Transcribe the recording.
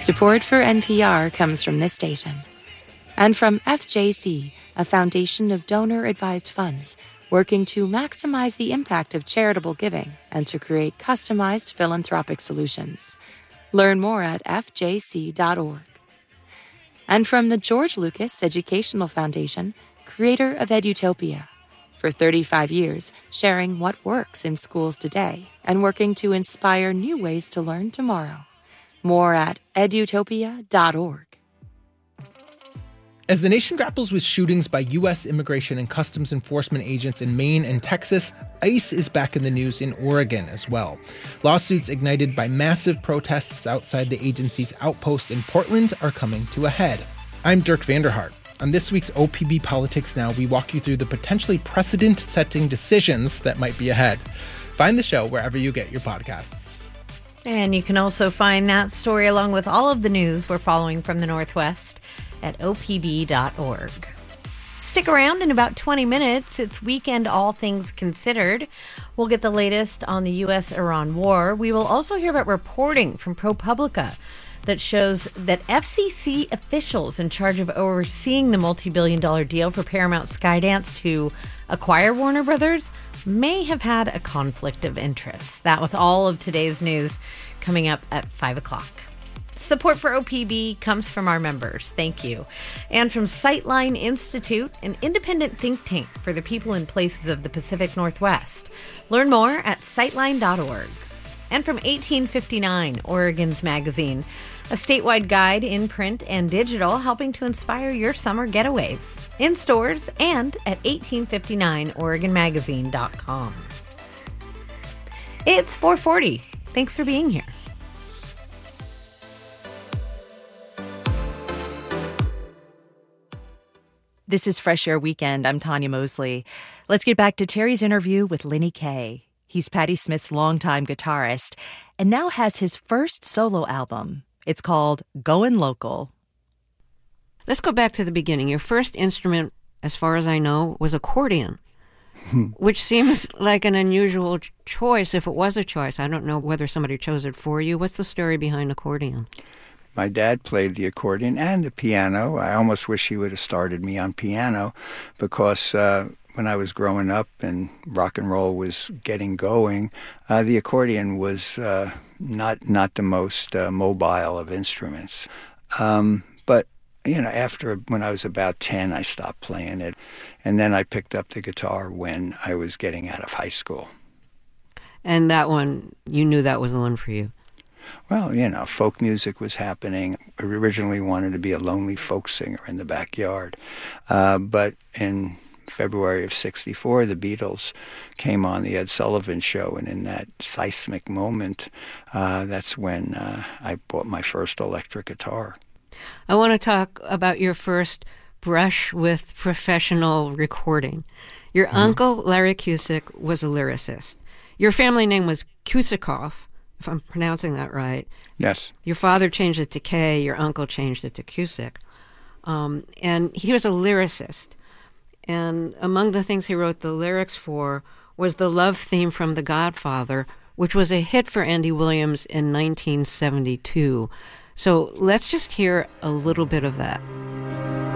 Support for NPR comes from this station and from FJC, a foundation of donor-advised funds working to maximize the impact of charitable giving and to create customized philanthropic solutions. Learn more at fjc.org. And from the George Lucas Educational Foundation, creator of Edutopia. For 35 years, sharing what works in schools today and working to inspire new ways to learn tomorrow. More at edutopia.org. As the nation grapples with shootings by U.S. Immigration and Customs Enforcement agents in Maine and Texas, ICE is back in the news in Oregon as well. Lawsuits ignited by massive protests outside the agency's outpost in Portland are coming to a head. I'm Dirk Vanderhart. On this week's OPB Politics Now, we walk you through the potentially precedent-setting decisions that might be ahead. Find the show wherever you get your podcasts. And you can also find that story along with all of the news we're following from the Northwest at opb.org. Stick around in about 20 minutes. It's Weekend All Things Considered. We'll get the latest on the U.S.-Iran war. We will also hear about reporting from ProPublica that shows that FCC officials in charge of overseeing the multi-billion-dollar deal for Paramount Skydance to acquire Warner Brothers may have had a conflict of interest. That with all of today's news coming up at 5 o'clock. Support for OPB comes from our members. Thank you. And from Sightline Institute, an independent think tank for the people and places of the Pacific Northwest. Learn more at sightline.org. And from 1859, Oregon's Magazine, a statewide guide in print and digital helping to inspire your summer getaways. In stores and at 1859oregonmagazine.com. It's 4:40. Thanks for being here. This is Fresh Air Weekend. I'm Tanya Mosley. Let's get back to Terry's interview with Lenny Kaye. He's Patti Smith's longtime guitarist and now has his first solo album. It's called Goin' Local. Let's go back to the beginning. Your first instrument, as far as I know, was accordion, which seems like an unusual choice if it was a choice. I don't know whether somebody chose it for you. What's the story behind accordion? My dad played the accordion and the piano. I almost wish he would have started me on piano because when I was growing up and rock and roll was getting going, the accordion was not the most mobile of instruments. But, after when I was about 10, I stopped playing it. And then I picked up the guitar when I was getting out of high school. And that one, you knew that was the one for you? Well, folk music was happening. I originally wanted to be a lonely folk singer in the backyard. But in February of '64, the Beatles came on the Ed Sullivan Show, and in that seismic moment, that's when I bought my first electric guitar. I want to talk about your first brush with professional recording. Your uncle, Larry Cusick, was a lyricist. Your family name was Kusikoff, if I'm pronouncing that right. Yes. Your father changed it to Kaye, your uncle changed it to Cusick. And he was a lyricist. And among the things he wrote the lyrics for was the love theme from The Godfather, which was a hit for Andy Williams in 1972. So let's just hear a little bit of that.